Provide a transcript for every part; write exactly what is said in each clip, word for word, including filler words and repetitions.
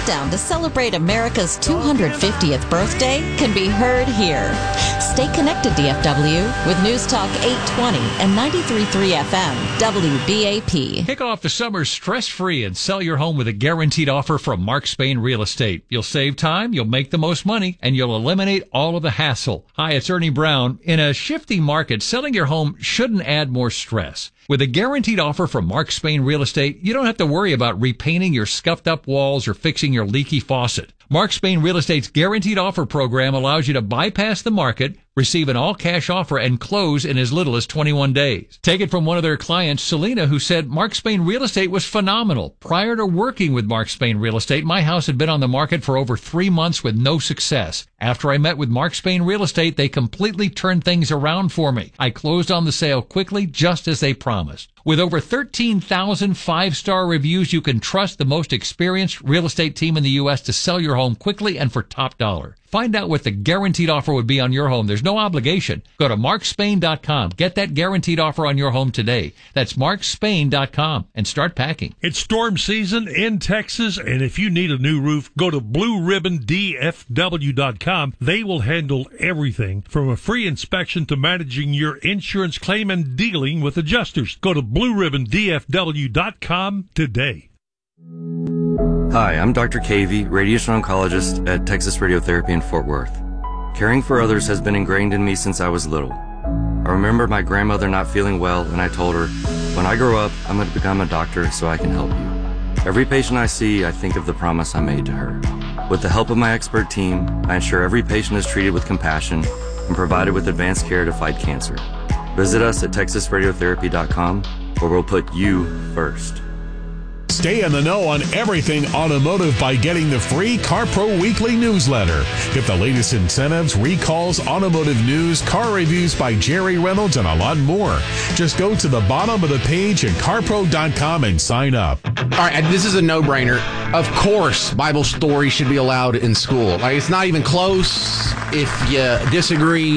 countdown to celebrate America's two hundred fiftieth birthday can be heard here. Stay connected, D F W, with News Talk eight twenty and ninety-three point three F M, W B A P. Kick off the summer stress-free and sell your home with a guaranteed offer from Mark Spain Real Estate. You'll save time, you'll make the most money, and you'll eliminate all of the hassle. Hi, it's Ernie Brown. In a shifty market, selling your home shouldn't add more stress. With a guaranteed offer from Mark Spain Real Estate, you don't have to worry about repainting your scuffed up walls or fixing your leaky faucet. Mark Spain Real Estate's guaranteed offer program allows you to bypass the market, receive an all-cash offer, and close in as little as twenty-one days. Take it from one of their clients, Selena, who said Mark Spain Real Estate was phenomenal. Prior to working with Mark Spain Real Estate, my house had been on the market for over three months with no success. After I met with Mark Spain Real Estate, they completely turned things around for me. I closed on the sale quickly, just as they promised. With over thirteen thousand five-star reviews, you can trust the most experienced real estate team in the U S to sell your home quickly and for top dollar. Find out what the guaranteed offer would be on your home. There's no obligation. Go to mark spain dot com. Get that guaranteed offer on your home today. That's mark spain dot com and start packing. It's storm season in Texas, and if you need a new roof, go to blue ribbon d f w dot com. They will handle everything from a free inspection to managing your insurance claim and dealing with adjusters. Go to blue ribbon d f w dot com today. Hi, I'm Doctor Cavey, radiation oncologist at Texas Radiotherapy in Fort Worth. Caring for others has been ingrained in me since I was little. I remember my grandmother not feeling well, and I told her, when I grow up, I'm going to become a doctor so I can help you. Every patient I see, I think of the promise I made to her. With the help of my expert team, I ensure every patient is treated with compassion and provided with advanced care to fight cancer. Visit us at texas radiotherapy dot com, where we'll put you first. Stay in the know on everything automotive by getting the free CarPro Weekly newsletter. Get the latest incentives, recalls, automotive news, car reviews by Jerry Reynolds, and a lot more. Just go to the bottom of the page at car pro dot com and sign up. All right, this is a no-brainer. Of course, Bible stories should be allowed in school. Like, it's not even close. If you disagree,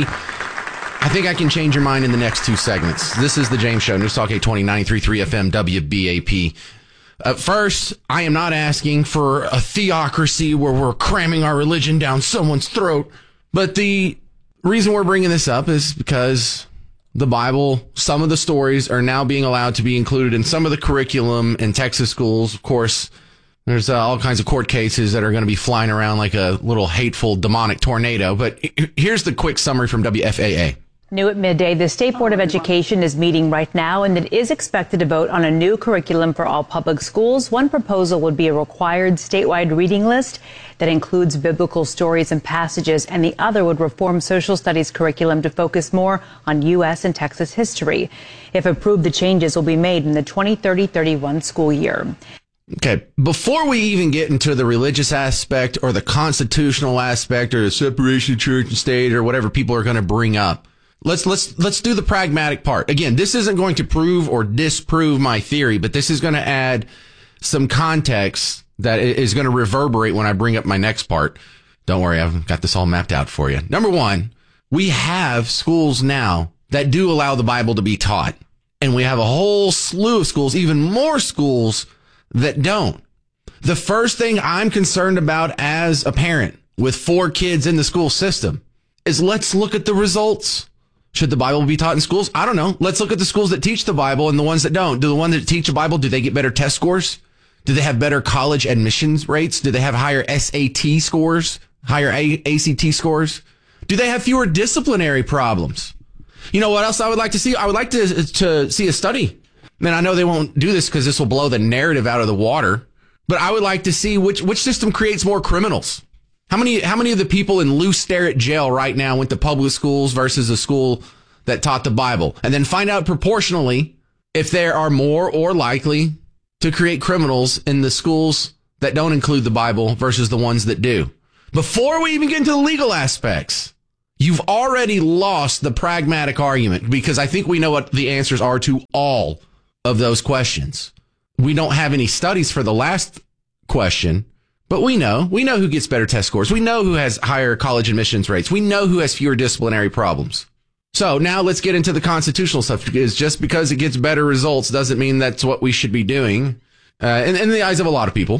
I think I can change your mind in the next two segments. This is The James Show, News Talk eight twenty, ninety-three point three F M, W B A P. Uh, first, I am not asking for a theocracy where we're cramming our religion down someone's throat. But the reason we're bringing this up is because the Bible, some of the stories are now being allowed to be included in some of the curriculum in Texas schools. Of course, there's uh, all kinds of court cases that are going to be flying around like a little hateful demonic tornado. But here's the quick summary from W F A A. New at midday, the State Board of Education is meeting right now, and it is expected to vote on a new curriculum for all public schools. One proposal would be a required statewide reading list that includes biblical stories and passages, and the other would reform social studies curriculum to focus more on U S and Texas history. If approved, the changes will be made in the twenty thirty thirty-one school year. Okay, before we even get into the religious aspect or the constitutional aspect or the separation of church and state or whatever people are going to bring up, Let's let's let's do the pragmatic part. Again, this isn't going to prove or disprove my theory, but this is going to add some context that is going to reverberate when I bring up my next part. Don't worry, I've got this all mapped out for you. Number one, we have schools now that do allow the Bible to be taught. And we have a whole slew of schools, even more schools that don't. The first thing I'm concerned about as a parent with four kids in the school system is let's look at the results. Should the Bible be taught in schools? I don't know. Let's look at the schools that teach the Bible and the ones that don't. Do the ones that teach the Bible, do they get better test scores? Do they have better college admissions rates? Do they have higher S A T scores? Higher A C T scores? Do they have fewer disciplinary problems? You know what else I would like to see? I would like to, to see a study. Man, I know they won't do this because this will blow the narrative out of the water, but I would like to see which, which system creates more criminals. How many how many of the people in Lou Sterrett jail right now went to public schools versus a school that taught the Bible? And then find out proportionally if there are more or likely to create criminals in the schools that don't include the Bible versus the ones that do. Before we even get into the legal aspects, you've already lost the pragmatic argument because I think we know what the answers are to all of those questions. We don't have any studies for the last question. But we know, we know who gets better test scores. We know who has higher college admissions rates. We know who has fewer disciplinary problems. So now let's get into the constitutional stuff, because just because it gets better results doesn't mean that's what we should be doing. Uh, in, in the eyes of a lot of people,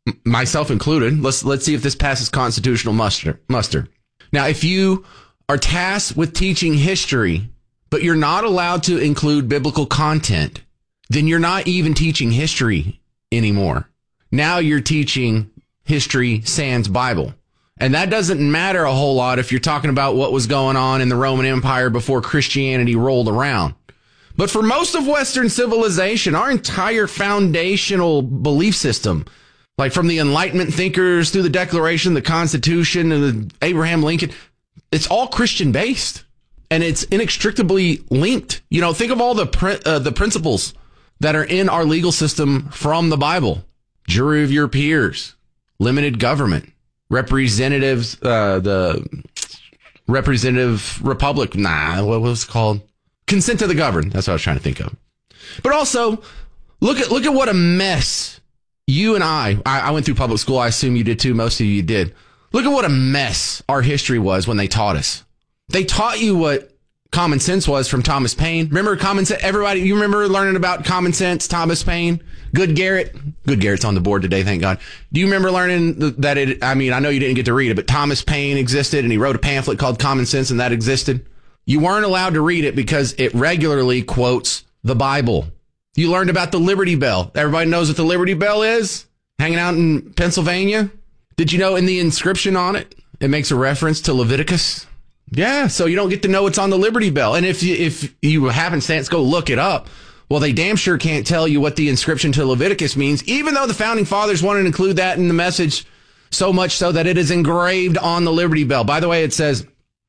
myself included. Let's let's see if this passes constitutional muster. Muster. Now, if you are tasked with teaching history, but you're not allowed to include biblical content, then you're not even teaching history anymore. Now you're teaching history sans Bible. And that doesn't matter a whole lot if you're talking about what was going on in the Roman Empire before Christianity rolled around. But for most of Western civilization, our entire foundational belief system, like from the Enlightenment thinkers through the Declaration, the Constitution, and the Abraham Lincoln, it's all Christian based, and it's inextricably linked. You know, think of all the pr- uh, the principles that are in our legal system from the Bible: jury of your peers, limited government, representatives, uh, the representative republic. Nah, what was it called? Consent to the governed. That's what I was trying to think of. But also, look at look at what a mess you and I, I, I went through public school. I assume you did too. Most of you did. Look at what a mess our history was when they taught us. They taught you what common sense was from Thomas Paine. Remember common sense? Everybody, you remember learning about common sense, Thomas Paine? Good Garrett. Good Garrett's on the board today, thank God. Do you remember learning that it, I mean, I know you didn't get to read it, but Thomas Paine existed and he wrote a pamphlet called Common Sense, and that existed? You weren't allowed to read it because it regularly quotes the Bible. You learned about the Liberty Bell. Everybody knows what the Liberty Bell is? Hanging out in Pennsylvania? Did you know in the inscription on it, it makes a reference to Leviticus? Yeah, so you don't get to know what's on the Liberty Bell. And if you, if you haven't chance, go look it up. Well, they damn sure can't tell you what the inscription to Leviticus means, even though the founding fathers wanted to include that in the message, so much so that it is engraved on the Liberty Bell. By the way, it says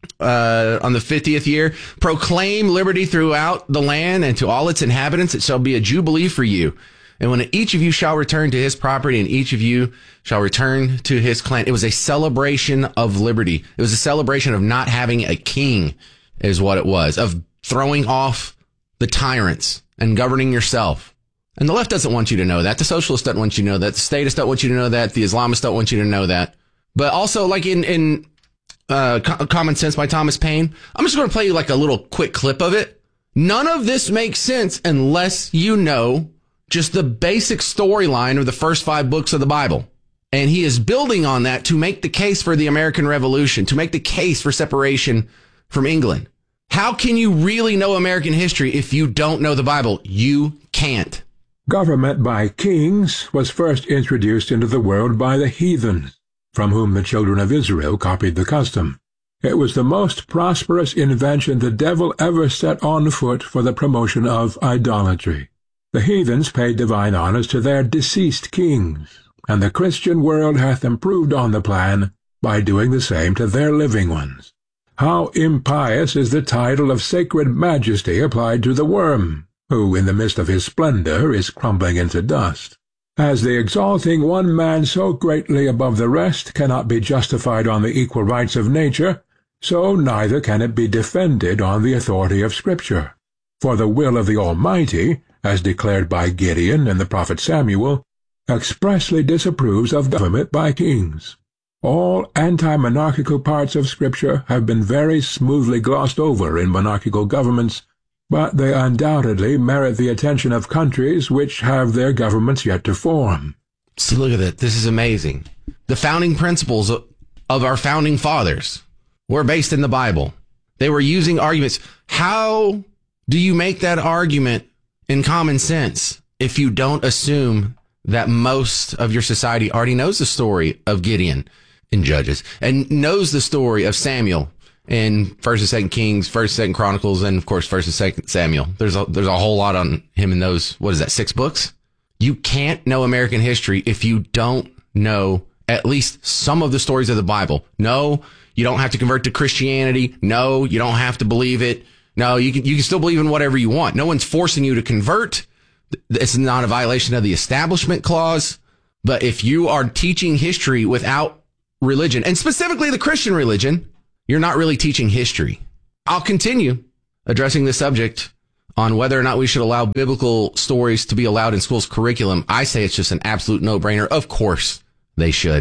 uh, on the fiftieth year, proclaim liberty throughout the land and to all its inhabitants. It shall be a jubilee for you. And when each of you shall return to his property and each of you shall return to his clan. It was a celebration of liberty. It was a celebration of not having a king is what it was, of throwing off the tyrants and governing yourself. And the left doesn't want you to know that. The socialists don't want you to know that. The statists don't want you to know that. The Islamists don't want you to know that. But also, like in, in uh, Co- Common Sense by Thomas Paine, I'm just going to play you like a little quick clip of it. None of this makes sense unless you know just the basic storyline of the first five books of the Bible. And he is building on that to make the case for the American Revolution, to make the case for separation from England. How can you really know American history if you don't know the Bible? You can't. Government by kings was first introduced into the world by the heathens, from whom the children of Israel copied the custom. It was the most prosperous invention the devil ever set on foot for the promotion of idolatry. The heathens paid divine honors to their deceased kings, and the Christian world hath improved on the plan by doing the same to their living ones. How impious is the title of sacred majesty applied to the worm, who in the midst of his splendor is crumbling into dust. As the exalting one man so greatly above the rest cannot be justified on the equal rights of nature, so neither can it be defended on the authority of Scripture. For the will of the Almighty, as declared by Gideon and the prophet Samuel, expressly disapproves of government by kings. All anti-monarchical parts of Scripture have been very smoothly glossed over in monarchical governments, but they undoubtedly merit the attention of countries which have their governments yet to form. See, look at that. This is amazing. The founding principles of our founding fathers were based in the Bible. They were using arguments. How do you make that argument in common sense if you don't assume that most of your society already knows the story of Gideon in Judges and knows the story of Samuel in First and Second Kings, First and Second Chronicles, and of course First and Second Samuel? There's a, there's a whole lot on him in those. What is that? Six books? You can't know American history if you don't know at least some of the stories of the Bible. No, you don't have to convert to Christianity. No, you don't have to believe it. No, you can, you can still believe in whatever you want. No one's forcing you to convert. It's not a violation of the Establishment Clause. But if you are teaching history without religion, and specifically the Christian religion, you're not really teaching history. I'll continue addressing this subject on whether or not we should allow biblical stories to be allowed in schools' curriculum. I say it's just an absolute no-brainer. Of course they should.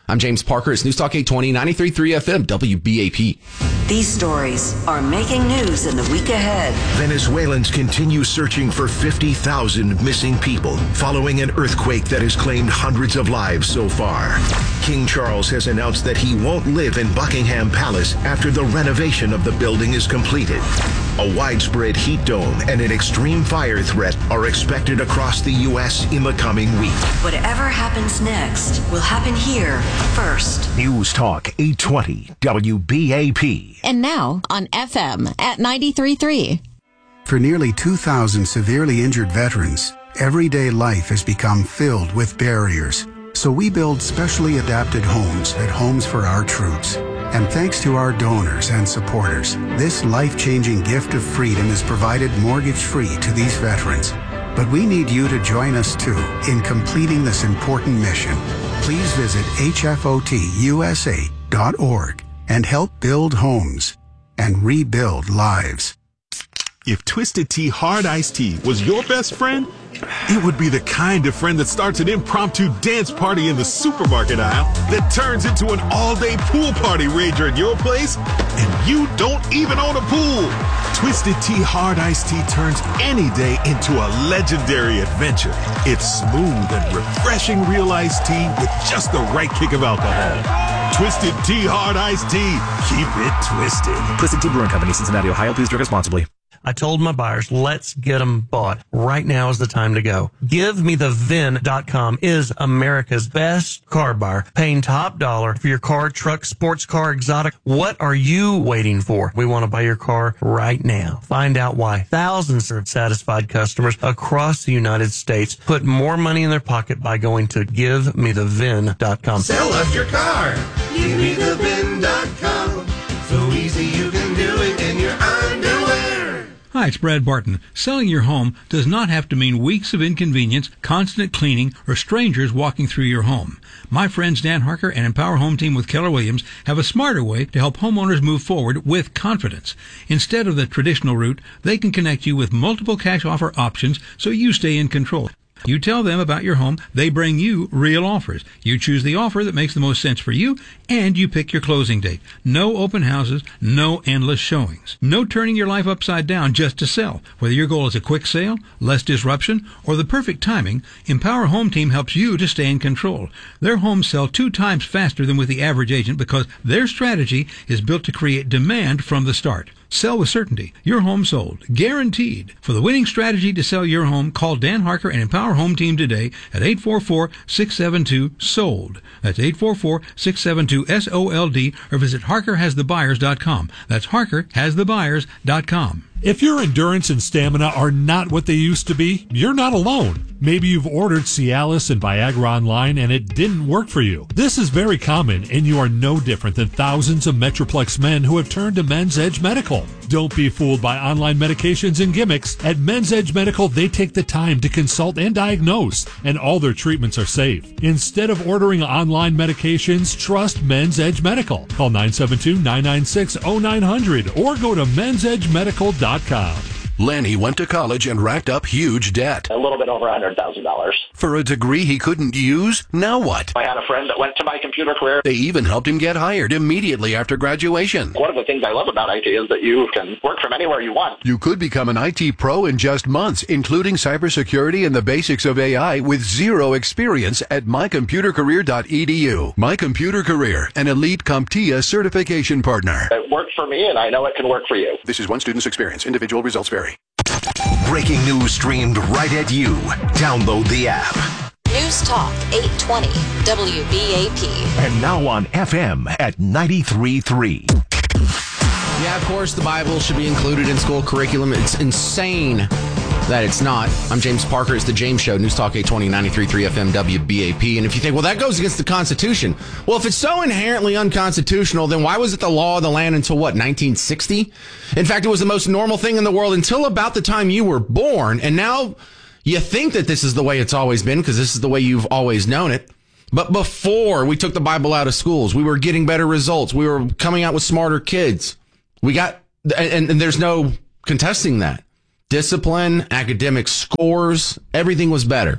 I'm James Parker. It's News Talk eight twenty, ninety-three point three F M, W B A P. These stories are making news in the week ahead. Venezuelans continue searching for fifty thousand missing people following an earthquake that has claimed hundreds of lives so far. King Charles has announced that he won't live in Buckingham Palace after the renovation of the building is completed. A widespread heat dome and an extreme fire threat are expected across the U S in the coming week. Whatever happens next will happen here first. News Talk eight twenty W B A P. And now on F M at ninety-three point three. For nearly two thousand severely injured veterans, everyday life has become filled with barriers. So we build specially adapted homes at Homes for Our Troops. And thanks to our donors and supporters, this life-changing gift of freedom is provided mortgage-free to these veterans. But we need you to join us, too, in completing this important mission. Please visit H F O T U S A dot org and help build homes and rebuild lives. If Twisted Tea Hard Iced Tea was your best friend, it would be the kind of friend that starts an impromptu dance party in the supermarket aisle that turns into an all-day pool party rager at your place, and you don't even own a pool. Twisted Tea Hard Iced Tea turns any day into a legendary adventure. It's smooth and refreshing real iced tea with just the right kick of alcohol. Twisted Tea Hard Iced Tea. Keep it twisted. Twisted Tea Brewing Company, Cincinnati, Ohio. Please drink responsibly. I told my buyers, let's get them bought. Right now is the time to go. Give Me The V I N dot com is America's best car buyer, paying top dollar for your car, truck, sports car, exotic. What are you waiting for? We want to buy your car right now. Find out why thousands of satisfied customers across the United States put more money in their pocket by going to Give Me The V I N dot com. Sell us your car. Give Me The V I N dot com. So easy you can do it in your underwear. Hi, it's Brad Barton. Selling your home does not have to mean weeks of inconvenience, constant cleaning, or strangers walking through your home. My friends Dan Harker and Empower Home Team with Keller Williams have a smarter way to help homeowners move forward with confidence. Instead of the traditional route, they can connect you with multiple cash offer options so you stay in control. You tell them about your home, they bring you real offers. You choose the offer that makes the most sense for you, and you pick your closing date. No open houses, no endless showings. No turning your life upside down just to sell. Whether your goal is a quick sale, less disruption, or the perfect timing, Empower Home Team helps you to stay in control. Their homes sell two times faster than with the average agent because their strategy is built to create demand from the start. Sell with certainty. Your home sold. Guaranteed. For the winning strategy to sell your home, call Dan Harker and Empower Home Team today at eight four four, six seven two, S O L D. That's eight four four, six seven two, S O L D, or visit Harker Has The Buyers dot com. That's Harker Has The Buyers dot com. If your endurance and stamina are not what they used to be, you're not alone. Maybe you've ordered Cialis and Viagra online and it didn't work for you. This is very common, and you are no different than thousands of Metroplex men who have turned to Men's Edge Medical. Don't be fooled by online medications and gimmicks. At Men's Edge Medical, they take the time to consult and diagnose, and all their treatments are safe. Instead of ordering online medications, trust Men's Edge Medical. Call nine seven two, nine nine six, zero nine zero zero or go to men's edge medical dot com. Lenny went to college and racked up huge debt. A little bit over one hundred thousand dollars. For a degree he couldn't use? Now what? I had a friend that went to my computer career. They even helped him get hired immediately after graduation. One of the things I love about I T is that you can work from anywhere you want. You could become an I T pro in just months, including cybersecurity and the basics of A I with zero experience at my computer career dot e d u. My Computer Career, an elite CompTIA certification partner. It worked for me, and I know it can work for you. This is one student's experience. Individual results vary. Breaking news streamed right at you. Download the app. News Talk eight twenty W B A P. And now on F M at ninety-three point three. Yeah, of course, the Bible should be included in school curriculum. It's insane that it's not. I'm James Parker. It's the James Show. News Talk eight twenty, ninety-three point three F M W B A P. And if you think, well, that goes against the Constitution. Well, if it's so inherently unconstitutional, then why was it the law of the land until, what, nineteen sixty? In fact, it was the most normal thing in the world until about the time you were born. And now you think that this is the way it's always been because this is the way you've always known it. But before we took the Bible out of schools, we were getting better results. We were coming out with smarter kids. We got, and, and there's no contesting that. Discipline, academic scores, everything was better.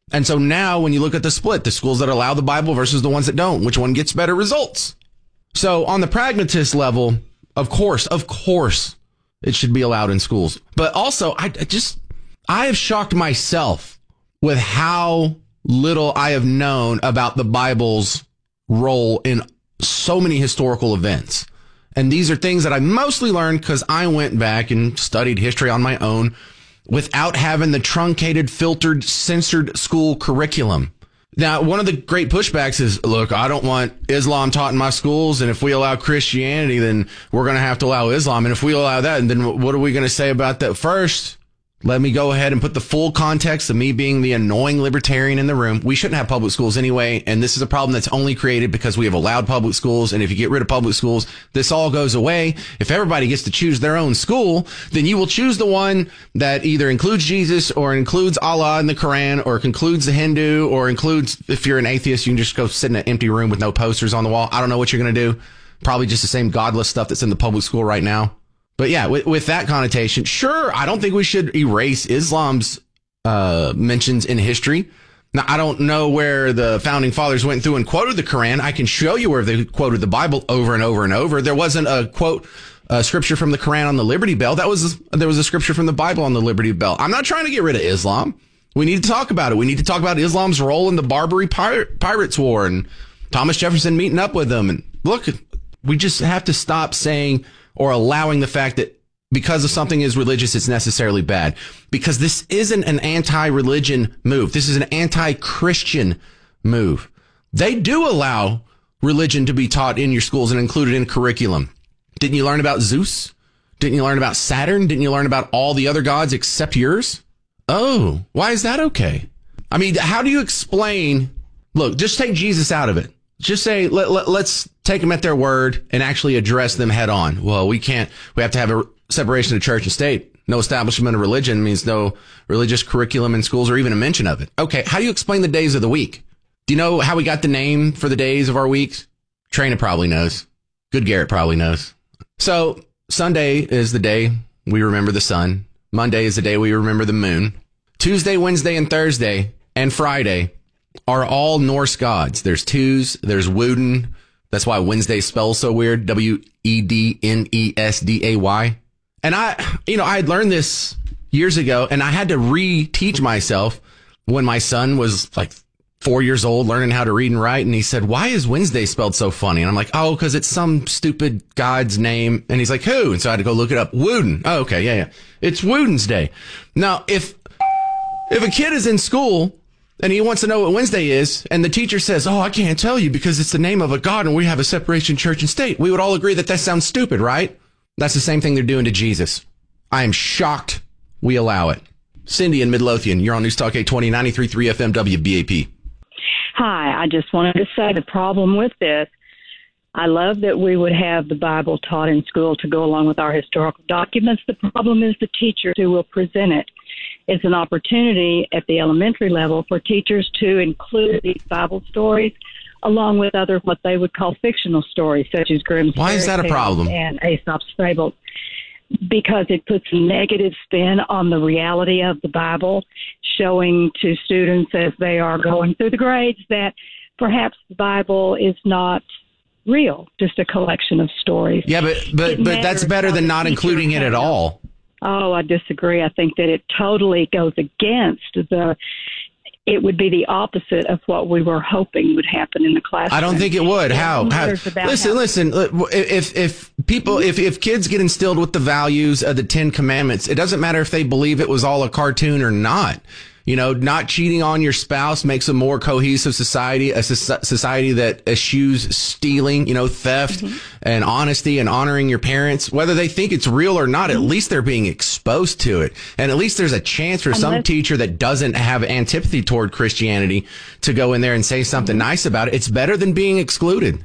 And so now when you look at the split, the schools that allow the Bible versus the ones that don't, which one gets better results? So on the pragmatist level, of course, of course, it should be allowed in schools. But also, I, I just, I have shocked myself with how little I have known about the Bible's role in so many historical events. And these are things that I mostly learned because I went back and studied history on my own without having the truncated, filtered, censored school curriculum. Now, one of the great pushbacks is, look, I don't want Islam taught in my schools, and if we allow Christianity, then we're going to have to allow Islam. And if we allow that, then what are we going to say about that? First, let me go ahead and put the full context of me being the annoying libertarian in the room. We shouldn't have public schools anyway, and this is a problem that's only created because we have allowed public schools, and if you get rid of public schools, this all goes away. If everybody gets to choose their own school, then you will choose the one that either includes Jesus or includes Allah in the Quran or includes the Hindu or includes, if you're an atheist, you can just go sit in an empty room with no posters on the wall. I don't know what you're going to do. Probably just the same godless stuff that's in the public school right now. But yeah, with, with that connotation, sure, I don't think we should erase Islam's uh, mentions in history. Now, I don't know where the founding fathers went through and quoted the Quran. I can show you where they quoted the Bible over and over and over. There wasn't a quote, uh, scripture from the Quran on the Liberty Bell. That was, there was a scripture from the Bible on the Liberty Bell. I'm not trying to get rid of Islam. We need to talk about it. We need to talk about Islam's role in the Barbary Pir- Pirates War and Thomas Jefferson meeting up with them. And look, we just have to stop saying or allowing the fact that because of something is religious, it's necessarily bad. Because this isn't an anti-religion move. This is an anti-Christian move. They do allow religion to be taught in your schools and included in curriculum. Didn't you learn about Zeus? Didn't you learn about Saturn? Didn't you learn about all the other gods except yours? Oh, why is that okay? I mean, how do you explain? Look, just take Jesus out of it. Just say, let, let, let's take them at their word and actually address them head on. Well, we can't, we have to have a separation of church and state. No establishment of religion means no religious curriculum in schools or even a mention of it. Okay, how do you explain the days of the week? Do you know how we got the name for the days of our weeks? Trina probably knows. Good Garrett probably knows. So Sunday is the day we remember the sun. Monday is the day we remember the moon. Tuesday, Wednesday, and Thursday, and Friday are all Norse gods. There's Tews, there's Woden. That's why Wednesday spells so weird. W E D N E S D A Y. And I, you know, I had learned this years ago, and I had to re-teach myself when my son was like four years old, learning how to read and write. And he said, why is Wednesday spelled so funny? And I'm like, oh, because it's some stupid god's name. And he's like, who? And so I had to go look it up. Woden. Oh, okay. Yeah, yeah. It's Woden's Day. Now, if, if a kid is in school and he wants to know what Wednesday is, and the teacher says, oh, I can't tell you because it's the name of a god and we have a separation of church and state, we would all agree that that sounds stupid, right? That's the same thing they're doing to Jesus. I am shocked we allow it. Cindy in Midlothian, you're on News Talk eight twenty, ninety-three point three F M W B A P. Hi, I just wanted to say the problem with this, I love that we would have the Bible taught in school to go along with our historical documents. The problem is the teachers who will present it. It's an opportunity at the elementary level for teachers to include these Bible stories along with other what they would call fictional stories, such as Grimm's Why is that a problem? And Aesop's Fables, because it puts a negative spin on the reality of the Bible, showing to students as they are going through the grades that perhaps the Bible is not real, just a collection of stories. Yeah, but but, but that's better than not including it at all. Oh, I disagree. I think that it totally goes against the, it would be the opposite of what we were hoping would happen in the classroom. I don't think it would. How? how listen, how, listen, if, if people, if, if kids get instilled with the values of the Ten Commandments, it doesn't matter if they believe it was all a cartoon or not. You know, not cheating on your spouse makes a more cohesive society, a society that eschews stealing, you know, theft mm-hmm. and honesty and honoring your parents. Whether they think it's real or not, mm-hmm. at least they're being exposed to it. And at least there's a chance for Unless- some teacher that doesn't have antipathy toward Christianity to go in there and say something mm-hmm. nice about it. It's better than being excluded.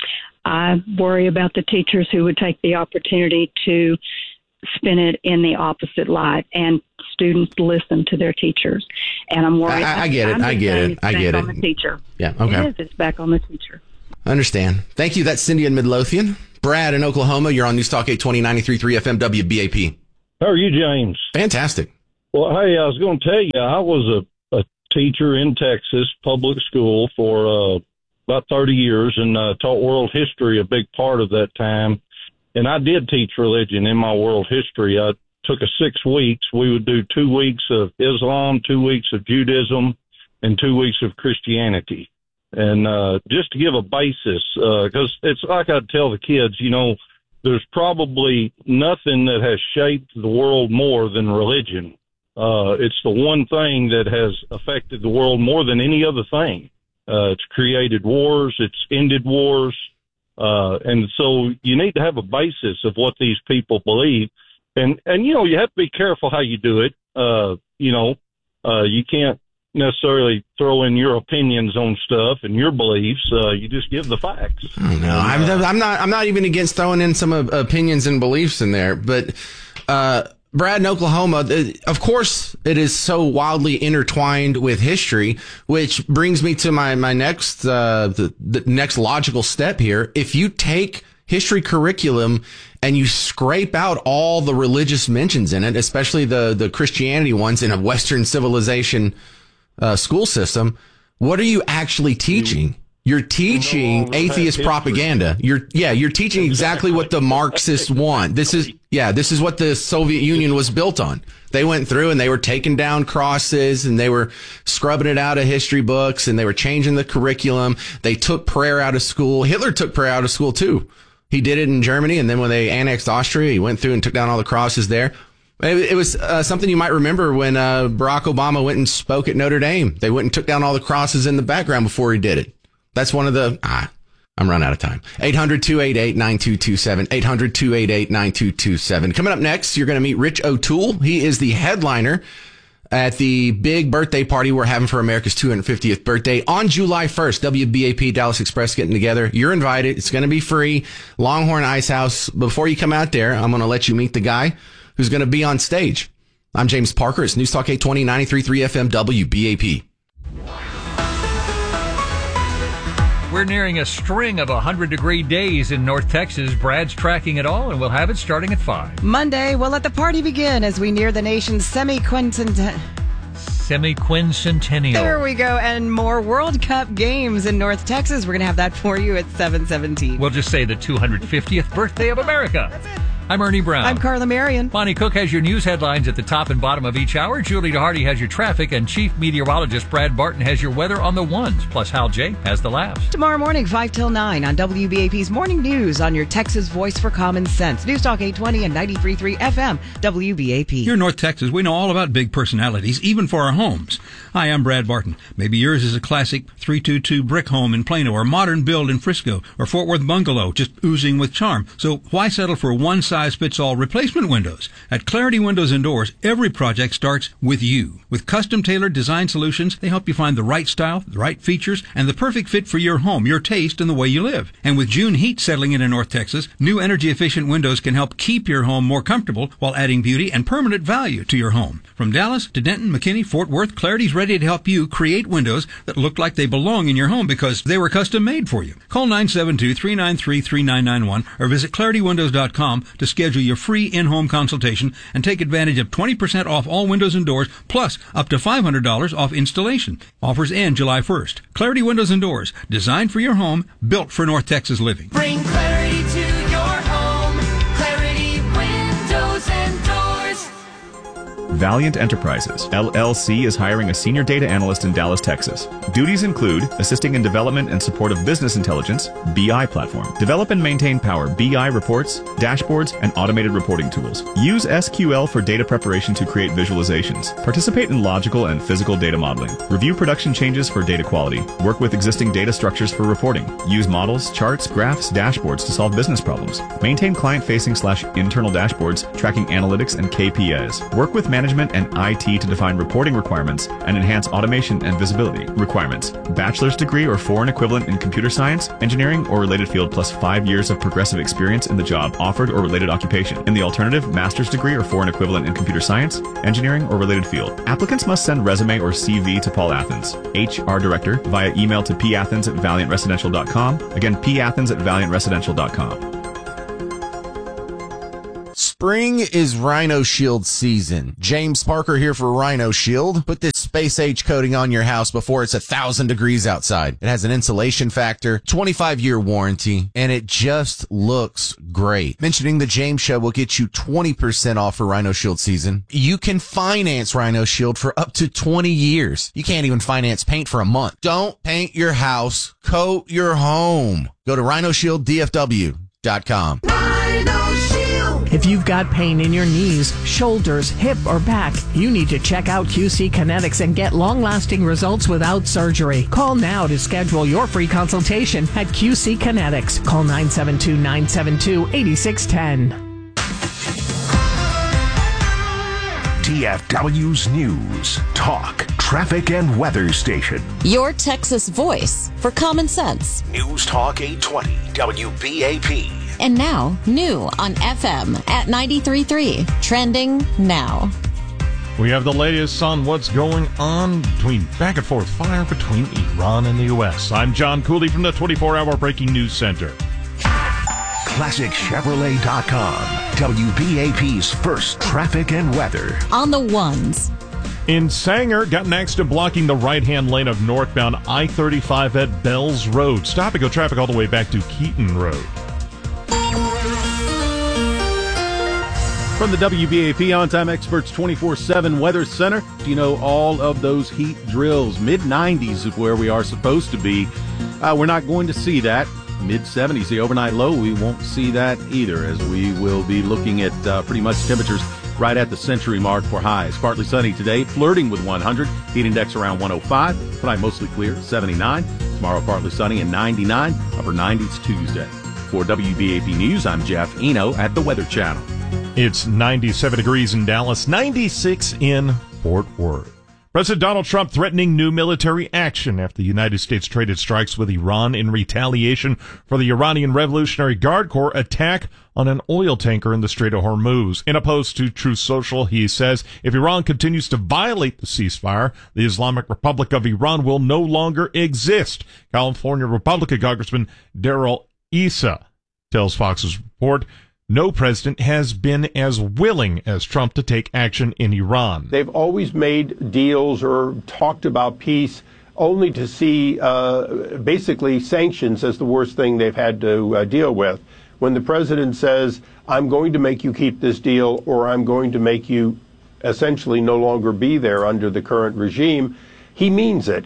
I worry about the teachers who would take the opportunity to spin it in the opposite light, and students listen to their teachers. And I'm worried. I, I get it. I'm I get it. I get it. On the teacher. Yeah. Okay. It is. It's back on the teacher. Understand. Thank you. That's Cindy in Midlothian. Brad in Oklahoma. You're on News Talk eight twenty, ninety-three point three F M W B A P. How are you, James? Fantastic. Well, hey, I was going to tell you, I was a, a teacher in Texas, public school, for uh, about thirty years, and uh, taught world history a big part of that time. And I did teach religion in my world history. I took a six weeks. We would do two weeks of Islam, two weeks of Judaism, and two weeks of Christianity. And uh, just to give a basis, because uh, it's like I tell the kids, you know, there's probably nothing that has shaped the world more than religion. Uh, it's the one thing that has affected the world more than any other thing. Uh, it's created wars. It's ended wars. Uh, and so you need to have a basis of what these people believe. And, and, you know, you have to be careful how you do it. Uh, you know, uh, you can't necessarily throw in your opinions on stuff and your beliefs. Uh, you just give the facts. I don't know. I'm, I'm not, I'm not even against throwing in some uh, opinions and beliefs in there, but, uh, Brad, in Oklahoma, of course, it is so wildly intertwined with history, which brings me to my, my next, uh, the, the next logical step here. If you take history curriculum and you scrape out all the religious mentions in it, especially the, the Christianity ones in a Western civilization, uh, school system, what are you actually teaching? You're teaching no, atheist propaganda. You're, yeah, you're teaching exactly what the Marxists want. This is, yeah, this is what the Soviet Union was built on. They went through and they were taking down crosses and they were scrubbing it out of history books and they were changing the curriculum. They took prayer out of school. Hitler took prayer out of school too. He did it in Germany. And then when they annexed Austria, he went through and took down all the crosses there. It, it was uh, something you might remember when uh, Barack Obama went and spoke at Notre Dame. They went and took down all the crosses in the background before he did it. That's one of the, ah, I'm running out of time. eight hundred, two eight eight, nine two two seven. eight hundred, two eight eight, nine two two seven. Coming up next, you're going to meet Rich O'Toole. He is the headliner at the big birthday party we're having for America's two hundred fiftieth birthday on July first. W B A P, Dallas Express getting together. You're invited. It's going to be free. Longhorn Ice House. Before you come out there, I'm going to let you meet the guy who's going to be on stage. I'm James Parker. It's News Talk eight twenty, ninety-three point three F M, W B A P. We're nearing a string of one hundred degree days in North Texas. Brad's tracking it all, and we'll have it starting at five. Monday, we'll let the party begin as we near the nation's semi-quincentennial. Semi-quincentennial. There we go. And more World Cup games in North Texas. We're going to have that for you at seven seventeen. We'll just say the two hundred fiftieth birthday of America. That's it. I'm Ernie Brown. I'm Carla Marion. Bonnie Cook has your news headlines at the top and bottom of each hour. Julie DeHardy has your traffic, and Chief Meteorologist Brad Barton has your weather on the ones. Plus, Hal J has the laughs. Tomorrow morning, five till nine on W B A P's Morning News on your Texas Voice for Common Sense. News Talk eight twenty and ninety-three point three F M, W B A P. Here in North Texas, we know all about big personalities, even for our homes. Hi, I'm Brad Barton. Maybe yours is a classic three two two brick home in Plano, or modern build in Frisco, or Fort Worth bungalow, just oozing with charm. So why settle for one-size-fits-all replacement windows? At Clarity Windows and Doors, every project starts with you. With custom-tailored design solutions, they help you find the right style, the right features, and the perfect fit for your home, your taste, and the way you live. And with June heat settling in in North Texas, new energy-efficient windows can help keep your home more comfortable while adding beauty and permanent value to your home. From Dallas to Denton, McKinney, Fort Worth, Clarity's ready to help you create windows that look like they belong in your home because they were custom made for you. Call nine seven two, three nine three, three nine nine one or visit clarity windows dot com to schedule your free in-home consultation and take advantage of twenty percent off all windows and doors, plus up to five hundred dollars off installation. Offers end July first. Clarity Windows and Doors, designed for your home, built for North Texas living. Bring clarity to your home. Clarity Windows and Doors. Valiant Enterprises, L L C is hiring a senior data analyst in Dallas, Texas. Duties include assisting in development and support of business intelligence, B I platform. Develop and maintain Power B I reports, dashboards, and automated reporting tools. Use S Q L for data preparation to create visualizations. Participate in logical and physical data modeling. Review production changes for data quality. Work with existing data structures for reporting. Use models, charts, graphs, dashboards to solve business problems. Maintain client-facing slash internal dashboards tracking analytics and K P Is. Work with management and I T to define reporting requirements and enhance automation and visibility requirements. Bachelor's degree or foreign equivalent in computer science, engineering, or related field plus five years of progressive experience in the job offered or related occupation. In the alternative, master's degree or foreign equivalent in computer science, engineering, or related field. Applicants must send resume or C V to Paul Athens, H R Director, via email to p athens at valiant residential dot com. Again, p athens at valiant residential dot com. Spring is Rhino Shield season. James Parker here for Rhino Shield. Put this space age coating on your house before it's a thousand degrees outside. It has an insulation factor, twenty-five year warranty, and it just looks great. Mentioning the James Show will get you twenty percent off for Rhino Shield season. You can finance Rhino Shield for up to twenty years. You can't even finance paint for a month. Don't paint your house, coat your home. Go to rhino shield d f w dot com. If you've got pain in your knees, shoulders, hip, or back, you need to check out Q C Kinetics and get long-lasting results without surgery. Call now to schedule your free consultation at Q C Kinetics. Call nine seven two, nine seven two, eight six one zero. T F W's News, Talk, Traffic, and Weather Station. Your Texas voice for common sense. News Talk eight twenty, W B A P. And now, new on F M at ninety-three point three. Trending now. We have the latest on what's going on between back and forth fire between Iran and the U S. I'm John Cooley from the twenty-four hour Breaking News Center. Classic Chevrolet dot com, W B A P's first traffic and weather. On the ones. In Sanger, got an accident blocking the right-hand lane of northbound I thirty-five at Bells Road. Stop and go traffic all the way back to Keaton Road. From the W B A P On-Time Experts twenty-four seven Weather Center, do you know all of those heat drills? mid nineties is where we are supposed to be. Uh, we're not going to see that. mid seventies, the overnight low, we won't see that either, as we will be looking at uh, pretty much temperatures right at the century mark for highs. Partly sunny today, flirting with one hundred. Heat index around one oh five. Tonight mostly clear, seventy-nine. Tomorrow partly sunny and ninety-nine. Upper nineties Tuesday. For W B A P News, I'm Jeff Eno at the Weather Channel. It's ninety-seven degrees in Dallas, ninety-six in Fort Worth. President Donald Trump threatening new military action after the United States traded strikes with Iran in retaliation for the Iranian Revolutionary Guard Corps attack on an oil tanker in the Strait of Hormuz. In a post to Truth Social, he says if Iran continues to violate the ceasefire, the Islamic Republic of Iran will no longer exist. California Republican Congressman Darrell Issa tells Fox's report no president has been as willing as Trump to take action in Iran. They've always made deals or talked about peace only to see uh, basically sanctions as the worst thing they've had to uh, deal with. When the president says, I'm going to make you keep this deal, or I'm going to make you essentially no longer be there under the current regime, he means it.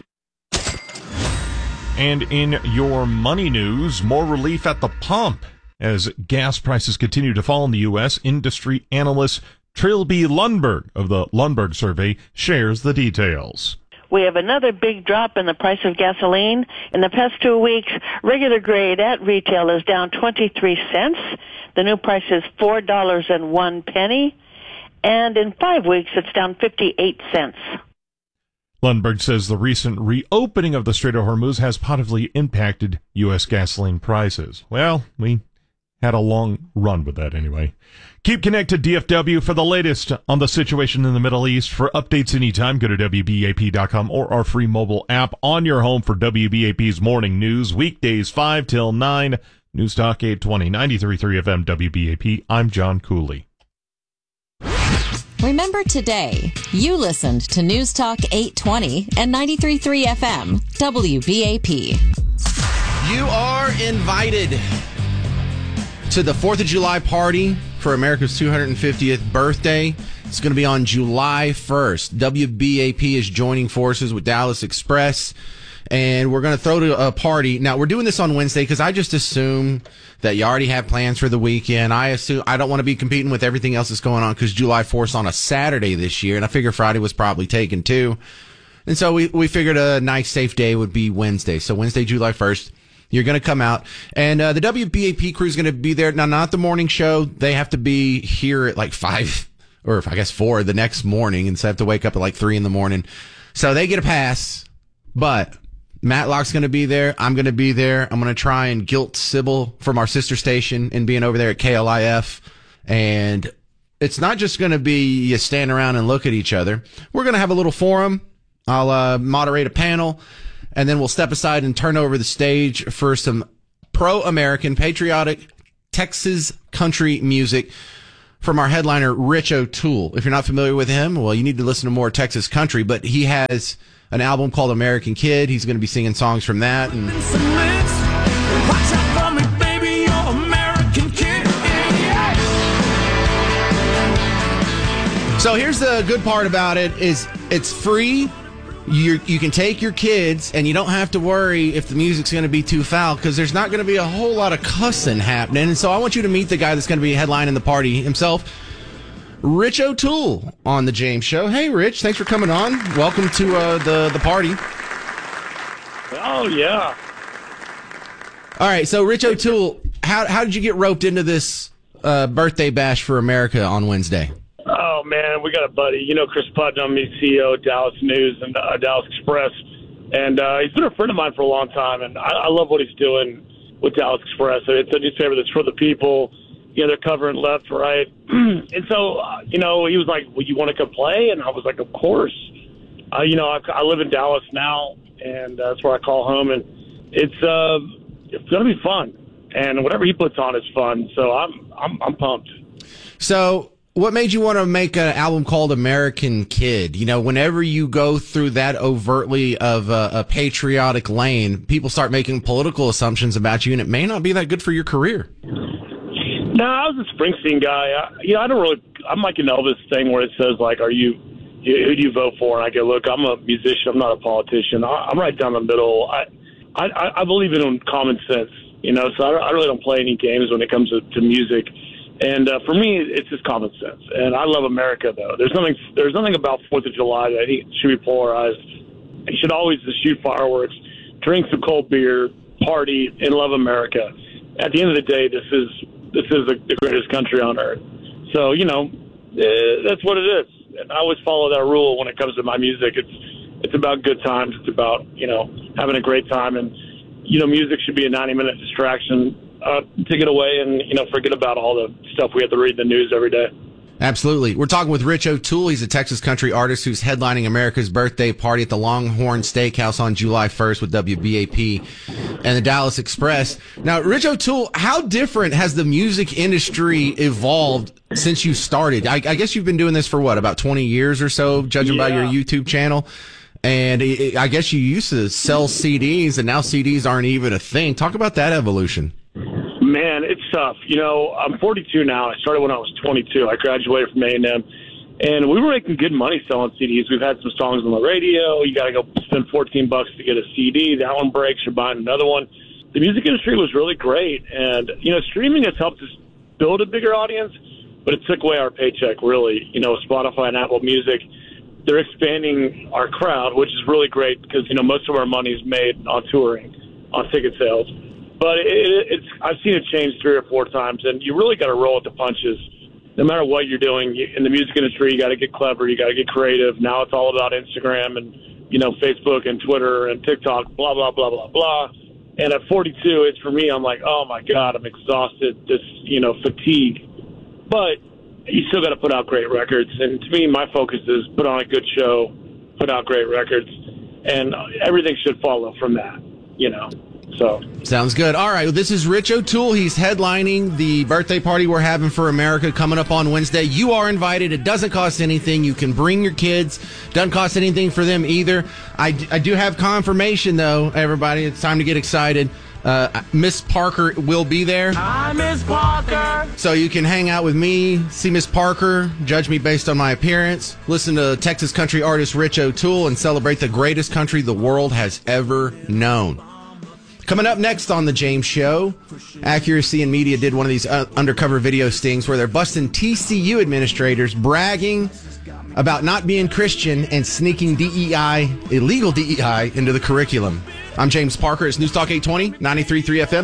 And in your money news, more relief at the pump. As gas prices continue to fall in the U S, industry analyst Trilby Lundberg of the Lundberg Survey shares the details. We have another big drop in the price of gasoline. In the past two weeks, regular grade at retail is down twenty-three cents. The new price is four dollars and one penny. And in five weeks, it's down fifty-eight cents. Lundberg says the recent reopening of the Strait of Hormuz has positively impacted U S gasoline prices. Well, we had a long run with that anyway. Keep connected, D F W, for the latest on the situation in the Middle East. For updates anytime, go to W B A P dot com or our free mobile app on your home for W B A P's morning news. Weekdays five till nine. News Talk eight twenty, ninety-three point three F M, W B A P. I'm John Cooley. Remember today, you listened to News Talk eight twenty and ninety-three point three F M, W B A P. You are invited to the fourth of July party for America's two hundred fiftieth birthday. It's going to be on July first. W B A P is joining forces with Dallas Express, and we're going to throw a party. Now, we're doing this on Wednesday because I just assume that you already have plans for the weekend. I assume I don't want to be competing with everything else that's going on because July fourth is on a Saturday this year, and I figure Friday was probably taken too. And so we, we figured a nice, safe day would be Wednesday. So Wednesday, July first. You're going to come out, and uh, the W B A P crew is going to be there. Now, not the morning show. They have to be here at like five, or I guess four the next morning, and so I have to wake up at like three in the morning. So they get a pass, but Matlock's going to be there. I'm going to be there. I'm going to try and guilt Sybil from our sister station and being over there at K L I F. And it's not just going to be you stand around and look at each other. We're going to have a little forum. I'll uh, moderate a panel. And then we'll step aside and turn over the stage for some pro-American, patriotic Texas country music from our headliner, Rich O'Toole. If you're not familiar with him, well, you need to listen to more Texas country, but he has an album called American Kid. He's going to be singing songs from that. And so here's the good part about it is it's free. You you can take your kids, and you don't have to worry if the music's going to be too foul, because there's not going to be a whole lot of cussing happening. And so I want you to meet the guy that's going to be headlining the party himself, Rich O'Toole, on the James Show. Hey, Rich, thanks for coming on. Welcome to uh, the the party. Oh yeah. All right, so Rich O'Toole, how how did you get roped into this uh, birthday bash for America on Wednesday? Oh, man, we got a buddy. You know Chris Putnam, he's C E O of Dallas News and uh, Dallas Express. And uh, he's been a friend of mine for a long time, and I, I love what he's doing with Dallas Express. It's a newspaper that's for the people. You know, they're covering left, right. And so, uh, you know, he was like, well, you want to come play? And I was like, of course. Uh, you know, I, I live in Dallas now, and uh, that's where I call home. And it's uh, it's going to be fun. And whatever he puts on is fun. So I'm I'm, I'm pumped. So what made you want to make an album called American Kid? You know, whenever you go through that overtly of a, a patriotic lane, people start making political assumptions about you, and it may not be that good for your career. No, I was a Springsteen guy. I, you know, I don't really. I'm like an Elvis thing where it says like, "Are you? Who do you vote for?" And I go, "Look, I'm a musician. I'm not a politician. I, I'm right down the middle. I, I, I believe in common sense. You know, so I, I really don't play any games when it comes to, to music." And uh, for me, it's just common sense. And I love America, though. There's nothing. There's nothing about Fourth of July that I think should be polarized. You should always just shoot fireworks, drink some cold beer, party, and love America. At the end of the day, this is this is the, the greatest country on earth. So you know, uh, that's what it is. And I always follow that rule when it comes to my music. It's it's about good times. It's about you know having a great time. And you know, music should be a ninety minute distraction. Uh, to get away and, you know, forget about all the stuff we have to read in the news every day. Absolutely. We're talking with Rich O'Toole. He's a Texas country artist who's headlining America's birthday party at the Longhorn Steakhouse on July first with W B A P and the Dallas Express. Now, Rich O'Toole, how different has the music industry evolved since you started? I, I guess you've been doing this for, what, about twenty years or so, judging yeah. by your YouTube channel? And it, I guess you used to sell C Ds, and now C Ds aren't even a thing. Talk about that evolution. Man, it's tough. You know, I'm forty-two now. I started when I was twenty-two. I graduated from A and M, and we were making good money selling C Ds. We've had some songs on the radio. You got to go spend fourteen bucks to get a C D. That one breaks, you're buying another one. The music industry was really great, and you know, streaming has helped us build a bigger audience, but it took away our paycheck. Really, you know, Spotify and Apple Music, they're expanding our crowd, which is really great because you know most of our money is made on touring, on ticket sales. But it, it, it's I've seen it change three or four times, and you really got to roll with the punches. No matter what you're doing in the music industry, you got to get clever, you got to get creative. Now it's all about Instagram and you know Facebook and Twitter and TikTok, blah blah blah blah blah. And at forty-two, it's for me. I'm like, oh my God, I'm exhausted. This you know fatigue, but you still got to put out great records. And to me, my focus is put on a good show, put out great records, and everything should follow from that. You know. So sounds good. All right, well, this is Rich O'Toole. He's headlining the birthday party we're having for America coming up on Wednesday. You are invited. It doesn't cost anything. You can bring your kids. Doesn't cost anything for them either. I, I do have confirmation, though, everybody. It's time to get excited. Uh, Miss Parker will be there. Hi, Miss Parker. So you can hang out with me, see Miss Parker, judge me based on my appearance, listen to Texas country artist Rich O'Toole, and celebrate the greatest country the world has ever known. Coming up next on The James Show, Accuracy and Media did one of these uh, undercover video stings where they're busting T C U administrators bragging about not being Christian and sneaking D E I, illegal D E I, into the curriculum. I'm James Parker. It's News Talk eight twenty, ninety-three point three F M.